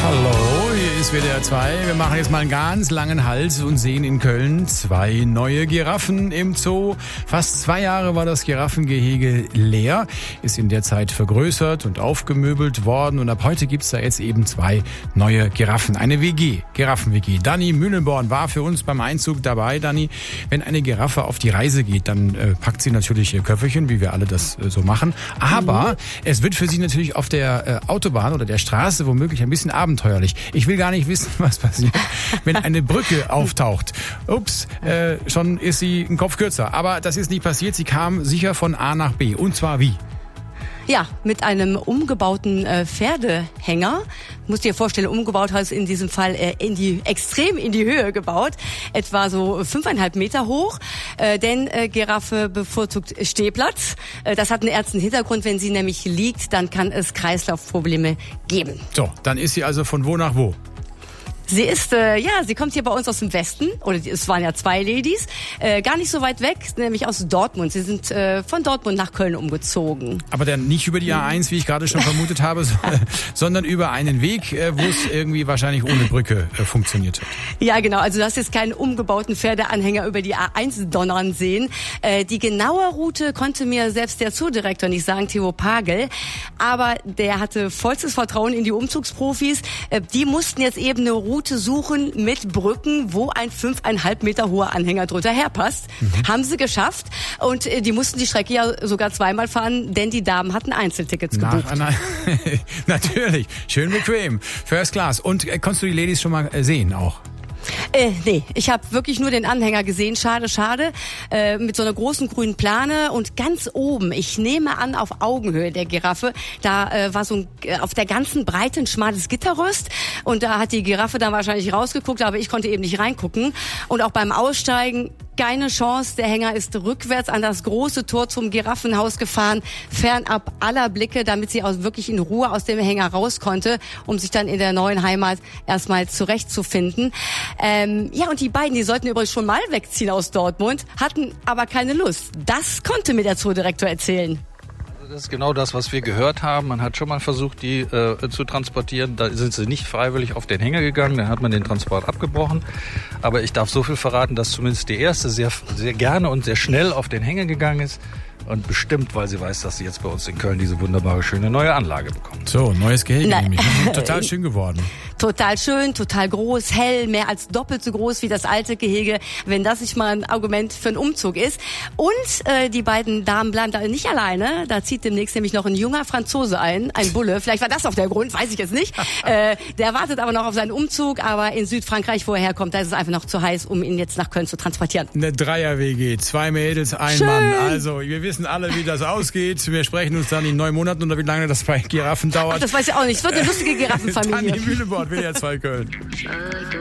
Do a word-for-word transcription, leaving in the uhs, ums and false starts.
Hallo, hier ist W D R zwei. Wir machen jetzt mal einen ganz langen Halt und sehen in Köln zwei neue Giraffen im Zoo. Fast zwei Jahre war das Giraffengehege leer, ist in der Zeit vergrößert und aufgemöbelt worden. Und ab heute gibt's da jetzt eben zwei neue Giraffen. Eine W G, Giraffen-W G. Dani Mühlenborn war für uns beim Einzug dabei. Dani, wenn eine Giraffe auf die Reise geht, dann äh, packt sie natürlich ihr Köfferchen, wie wir alle das äh, so machen. Aber mhm. es wird für sie natürlich auf der äh, Autobahn oder der Straße womöglich ein bisschen abenteuerlich. Ich will gar nicht wissen, was passiert, wenn eine Brücke auftaucht. Ups, äh, schon ist sie ein Kopf kürzer. Aber das ist nicht passiert. Sie kam sicher von A nach B. Und zwar wie? Ja, mit einem umgebauten äh, Pferdehänger. Musst dir vorstellen, umgebaut heißt in diesem Fall äh, in die extrem in die Höhe gebaut, etwa so fünfeinhalb Meter hoch. Äh, denn äh, Giraffe bevorzugt Stehplatz. Äh, das hat einen ernsten Hintergrund. Wenn sie nämlich liegt, dann kann es Kreislaufprobleme geben. So, dann ist sie also von wo nach wo? Sie ist, äh, ja, sie kommt hier bei uns aus dem Westen, oder es waren ja zwei Ladies, äh, gar nicht so weit weg, nämlich aus Dortmund. Sie sind äh, von Dortmund nach Köln umgezogen. Aber dann nicht über die A eins, wie ich gerade schon vermutet habe, so, sondern über einen Weg, äh, wo es irgendwie wahrscheinlich ohne Brücke äh, funktioniert hat. Ja, genau. Also du hast jetzt keinen umgebauten Pferdeanhänger über die A eins donnern sehen. Äh, die genaue Route konnte mir selbst der Zoodirektor nicht sagen, Theo Pagel. Aber der hatte vollstes Vertrauen in die Umzugsprofis. Äh, die mussten jetzt eben eine Route suchen mit Brücken, wo ein fünfeinhalb Meter hoher Anhänger drunter herpasst. Mhm. Haben sie geschafft. Und äh, die mussten die Strecke ja sogar zweimal fahren, denn die Damen hatten Einzeltickets gebucht. Na, na, natürlich. Schön bequem. First Class. Und äh, konntest du die Ladies schon mal äh, sehen auch? Äh, nee, ich habe wirklich nur den Anhänger gesehen. Schade, schade. Äh, mit so einer großen grünen Plane und ganz oben, ich nehme an, auf Augenhöhe der Giraffe, da äh, war so ein, äh, auf der ganzen Breite ein schmales Gitterrost und da hat die Giraffe dann wahrscheinlich rausgeguckt, aber ich konnte eben nicht reingucken. Und auch beim Aussteigen keine Chance. Der Hänger ist rückwärts an das große Tor zum Giraffenhaus gefahren, fernab aller Blicke, damit sie auch wirklich in Ruhe aus dem Hänger raus konnte, um sich dann in der neuen Heimat erstmal zurechtzufinden. Ähm, ja, und die beiden, die sollten übrigens schon mal wegziehen aus Dortmund, hatten aber keine Lust. Das konnte mir der Zoodirektor erzählen. Das ist genau das, was wir gehört haben. Man hat schon mal versucht, die äh, zu transportieren. Da sind sie nicht freiwillig auf den Hänger gegangen. Dann hat man den Transport abgebrochen. Aber ich darf so viel verraten, dass zumindest die erste sehr, sehr gerne und sehr schnell auf den Hänger gegangen ist. Und bestimmt, weil sie weiß, dass sie jetzt bei uns in Köln diese wunderbare, schöne neue Anlage bekommt. So, neues Gehege nämlich. Total schön geworden. Total schön, total groß, hell, mehr als doppelt so groß wie das alte Gehege, wenn das nicht mal ein Argument für einen Umzug ist. Und äh, die beiden Damen bleiben da nicht alleine. Da zieht demnächst nämlich noch ein junger Franzose ein, ein Bulle. Vielleicht war das auch der Grund, weiß ich jetzt nicht. äh, der wartet aber noch auf seinen Umzug, aber in Südfrankreich, wo er herkommt, da ist es einfach noch zu heiß, um ihn jetzt nach Köln zu transportieren. Eine Dreier-W G, zwei Mädels, ein schön. Mann. Also, wir wissen alle, wie das ausgeht. Wir sprechen uns dann in neun Monaten oder wie lange das bei Giraffen dauert. Ach, das weiß ich auch nicht. Es wird eine lustige Giraffenfamilie. Dani Mühlenborn, W D R zwei Köln.